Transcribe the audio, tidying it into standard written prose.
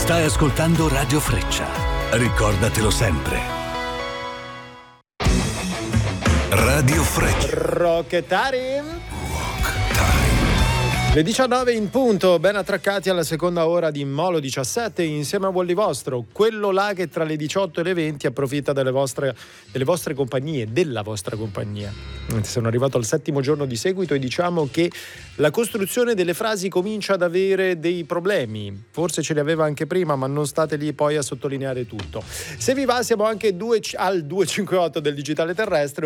Stai ascoltando Radio Freccia. Ricordatelo sempre. Radio Freccia. Rockettari. Le 19 in punto, ben attraccati alla seconda ora di Molo 17 insieme a Wally Vostro, quello là che tra le 18 e le 20 approfitta delle vostre compagnie, della vostra compagnia. Sono arrivato al 7° giorno di seguito e diciamo che la costruzione delle frasi comincia ad avere dei problemi. Forse ce li aveva anche prima, ma non state lì poi a sottolineare tutto. Se vi va siamo anche al 258 del digitale terrestre